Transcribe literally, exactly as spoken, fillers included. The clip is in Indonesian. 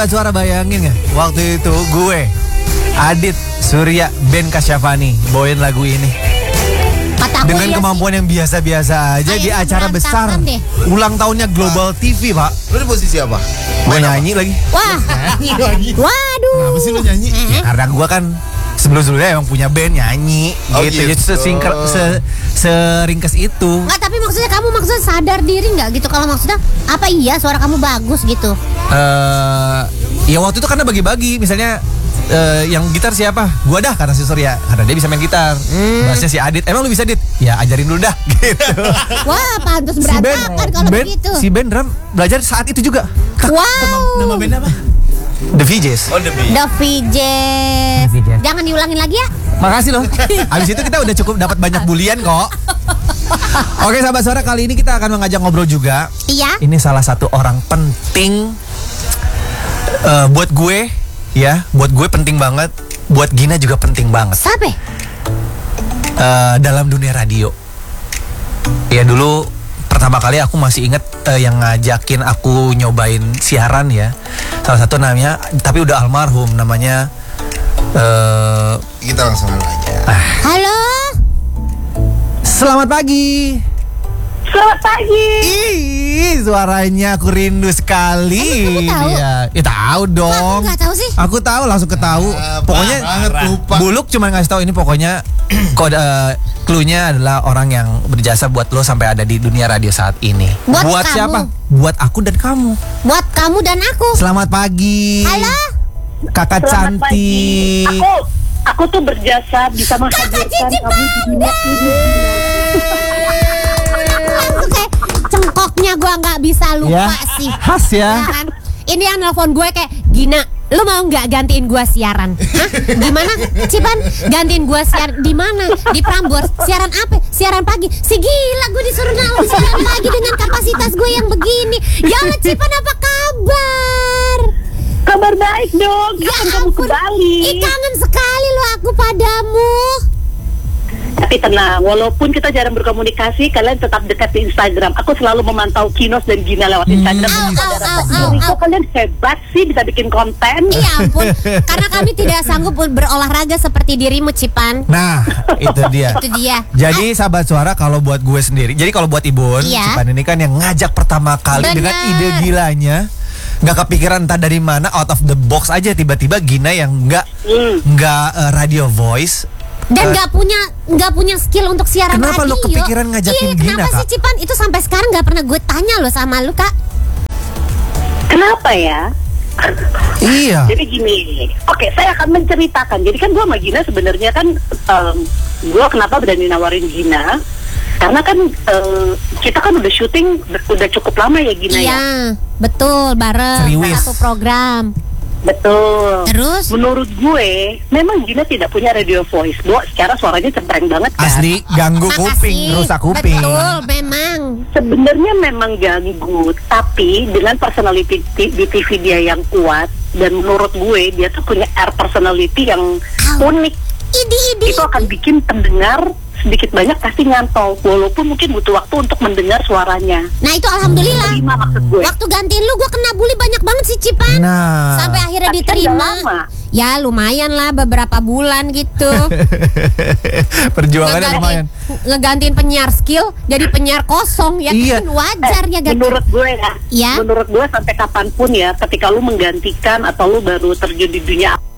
Suara bayangin nggak? Waktu itu gue, Adit, Surya, Ben Kasyafani bawain lagu ini. Kataku dengan iya kemampuan sih. yang biasa-biasa aja Kayaknya di acara besar berantakan deh. ulang tahunnya Global T V, Pak. Lu di posisi apa? Gue nyanyi lagi. Wah, Nyanyi lagi. waduh. Kenapa sih lu nyanyi? Eh, Karena gue kan sebelum-sebelumnya emang punya band nyanyi Oh, gitu. gitu. Jadi sesingker, se, seringkes itu. Enggak, tapi maksudnya kamu maksudnya sadar diri nggak gitu kalau maksudnya apa iya suara kamu bagus gitu. Eh, ya waktu itu karena bagi-bagi, misalnya eh, yang gitar siapa? Gua dah, kata si Surya, karena dia bisa main gitar. Bassnya si Adit. Emang lu bisa, Dit? Ya ajarin dulu dah. Gitu. Wah, pantas Si Ben, berantakan kalau Ben- begitu. si Ben drum belajar saat itu juga. Wow. Nama band apa? The V Js. Oh, The Bee. The V Js. The V Js. Jangan diulangin lagi ya. Makasih loh. Abis itu kita udah cukup dapat banyak bulian kok. Oke, sahabat suara, kali ini kita akan mengajak ngobrol juga. Iya. Ini salah satu orang penting eh, buat gue, ya, buat gue penting banget, buat Gina juga penting banget. Siapa? Eh, dalam dunia radio. Ya dulu pertama kali aku masih inget eh, yang ngajakin aku nyobain siaran ya. Salah satu namanya, tapi udah almarhum, namanya. eh Kita langsung aja. Halo. Selamat pagi. Selamat pagi. Ih, suaranya aku rindu sekali. Emang kamu tahu? Dia. Ya tahu Kok dong. aku nggak tahu sih? Aku tahu, langsung ketahu. Ah, Pokoknya banget lupa. Buluk cuma ngasih tahu ini, pokoknya kode eh, clue-nya adalah orang yang berjasa buat lo sampai ada di dunia radio saat ini. Buat kamu. siapa? Buat aku dan kamu. Buat kamu dan aku. Selamat pagi. Halo. Kakak Selamat cantik. pagi. Aku aku tuh berjasa bisa menghadirkan Cici kamu di dunia ini. Langsung kayak cengkoknya gue nggak bisa lupa Ya, sih. khas ya. Ya kan? Ini yang nelfon gue kayak, Gina, lu mau nggak gantiin gue siaran? Hah? Gimana, Cipan? Gantiin gue siaran di mana? Di Prambors. Siaran apa? Siaran pagi. Si gila, gue disuruh nalur siaran pagi dengan kapasitas gue yang begini. Ya Allah, Cipan, apa kabar? Kabar baik dong. Ya Kapan kamu ampun. ke Bali? Ih, kangen sekali lo aku padamu. Tapi tenang, walaupun kita jarang berkomunikasi, kalian tetap dekat di Instagram. Aku selalu memantau Kinos dan Gina lewat Instagram. Au, au, au, au, Jadi, au. kok kalian hebat sih bisa bikin konten? Iya ampun, karena kami tidak sanggup berolahraga seperti dirimu, Cipan. Nah, itu dia. Itu dia. Jadi sahabat suara, kalau buat gue sendiri, jadi kalau buat Ibun, Iya. Cipan ini kan yang ngajak pertama kali Bener. dengan ide gilanya, nggak kepikiran entah dari mana, out of the box aja tiba-tiba Gina yang nggak Hmm. nggak eh, radio voice. Dan Eh, nggak punya nggak punya skill untuk siaran Kenapa radio. lu kepikiran ngajakin Iya, Gina, kenapa Kak? sih, Cipan? Itu sampai sekarang nggak pernah gue tanya loh sama lu, Kak. Kenapa ya? Iya. Jadi gini, oke saya akan menceritakan. Jadi kan gue sama Gina sebenarnya kan, um, gue kenapa berani nawarin Gina? Karena kan um, kita kan udah syuting udah cukup lama ya Gina ya. Iya, betul, bareng Seriwis. satu program. Betul. Terus? Menurut gue, memang Gina tidak punya radio voice. Bo, secara suaranya cempreng banget kan. Asli ganggu Makasih. kuping, rusak kuping. Betul, memang. Sebenarnya memang ganggu, tapi dengan personality di di T V dia yang kuat, dan menurut gue dia tuh punya air personality yang Au. unik. Idi, idi. Itu akan bikin pendengar sedikit banyak pasti nyantol, walaupun mungkin butuh waktu untuk mendengar suaranya. Nah, itu alhamdulillah. Terima maksud gue. Waktu gantiin lu gue kena bully banyak banget sih, Cipan. Nah. Sampai akhirnya Tapi kan diterima. nggak lama. Ya lumayan lah, beberapa bulan gitu. Perjuangannya lumayan. Ngegantiin penyiar skill jadi penyiar kosong, ya Iya. kan wajar ya, ganti. Menurut gue ya, Ya. menurut gue sampai kapanpun ya, ketika lu menggantikan atau lu baru terjun di dunia